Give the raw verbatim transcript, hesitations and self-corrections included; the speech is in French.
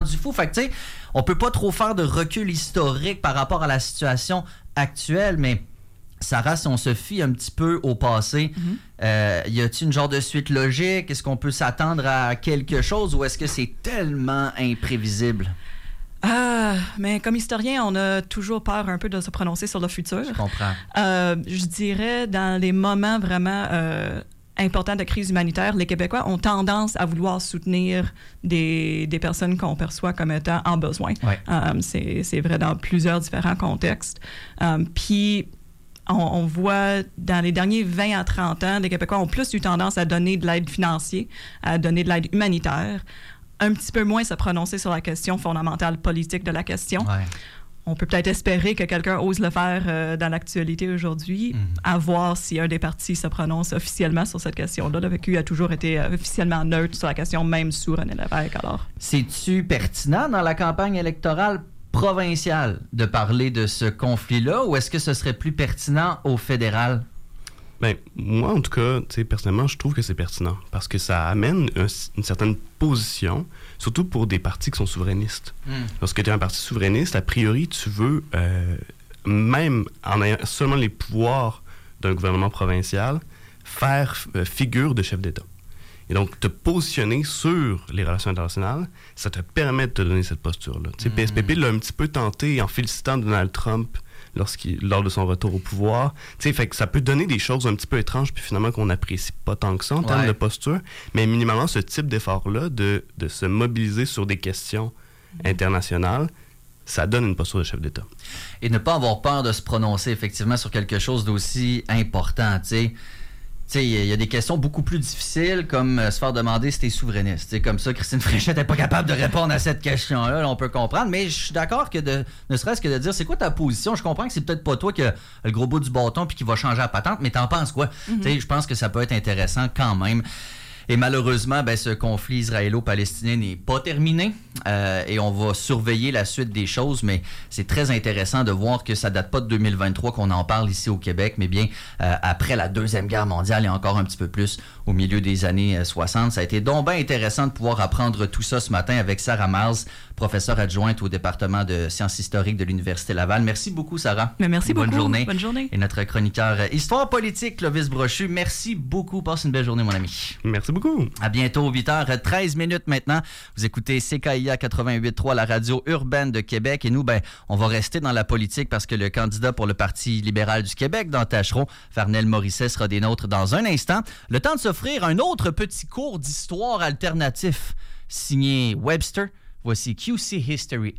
rendu fou. Fait que, tu sais, on peut pas trop faire de recul historique par rapport à la situation actuelle, mais Sarah, si on se fie un petit peu au passé, mm-hmm. euh, y a-t-il une genre de suite logique? Est-ce qu'on peut s'attendre à quelque chose ou est-ce que c'est tellement imprévisible? Ah, mais comme historien, on a toujours peur un peu de se prononcer sur le futur. Je comprends. Euh, je dirais, dans les moments vraiment euh, importants de crise humanitaire, les Québécois ont tendance à vouloir soutenir des, des personnes qu'on perçoit comme étant en besoin. Ouais. Euh, c'est, c'est vrai dans plusieurs différents contextes. Euh, puis... On, on voit dans les derniers vingt à trente ans, les Québécois ont plus eu tendance à donner de l'aide financière, à donner de l'aide humanitaire, un petit peu moins se prononcer sur la question fondamentale politique de la question. Ouais. On peut peut-être espérer que quelqu'un ose le faire euh, dans l'actualité aujourd'hui, mmh. à voir si un des partis se prononce officiellement sur cette question-là. Le V Q a toujours été euh, officiellement neutre sur la question, même sous René Lévesque. Alors. C'est-tu pertinent dans la campagne électorale provinciale de parler de ce conflit-là ou est-ce que ce serait plus pertinent au fédéral? Bien, moi, en tout cas, personnellement, je trouve que c'est pertinent parce que ça amène un, une certaine position, surtout pour des partis qui sont souverainistes. Mm. Lorsque tu es un parti souverainiste, a priori, tu veux, euh, même en ayant seulement les pouvoirs d'un gouvernement provincial, faire euh, figure de chef d'État. Et donc, te positionner sur les relations internationales, ça te permet de te donner cette posture-là. Tu sais, P S P P l'a un petit peu tenté en félicitant Donald Trump lorsqu'il, lors de son retour au pouvoir. Tu sais, fait que ça peut donner des choses un petit peu étranges, puis finalement qu'on n'apprécie pas tant que ça en ouais. termes de posture. Mais minimalement, ce type d'effort-là, de, de se mobiliser sur des questions internationales, ça donne une posture de chef d'État. Et ne pas avoir peur de se prononcer effectivement sur quelque chose d'aussi important, tu sais. Il y, y a des questions beaucoup plus difficiles, comme euh, se faire demander si t'es souverainiste. T'sais, comme ça, Christine Fréchette n'est pas capable de répondre à cette question-là. Là, on peut comprendre. Mais je suis d'accord que de, ne serait-ce que de dire, c'est quoi ta position? Je comprends que c'est peut-être pas toi qui a le gros bout du bâton puis qui va changer la patente, mais t'en penses quoi? Mm-hmm. Je pense que ça peut être intéressant quand même. Et malheureusement, ben, ce conflit israélo-palestinien n'est pas terminé euh, et on va surveiller la suite des choses, mais c'est très intéressant de voir que ça date pas de deux mille vingt-trois qu'on en parle ici au Québec, mais bien euh, après la Deuxième Guerre mondiale et encore un petit peu plus au milieu des années soixante. Ça a été donc bien intéressant de pouvoir apprendre tout ça ce matin avec Sarah Miles, professeure adjointe au département de sciences historiques de l'Université Laval. Merci beaucoup, Sarah. Mais merci Bonne beaucoup. Journée. Bonne journée. Et notre chroniqueur Histoire politique, Clovis Brochu. Merci beaucoup. Passe une belle journée, mon ami. Merci beaucoup. À bientôt, huit heures treize minutes maintenant. Vous écoutez C K I A quatre-vingt-huit trois, la radio urbaine de Québec. Et nous, ben, on va rester dans la politique parce que le candidat pour le Parti libéral du Québec dans Tachereau, Farnell Morisset, sera des nôtres dans un instant. Le temps de s'offrir un autre petit cours d'histoire alternatif signé Webster. Voici Q C History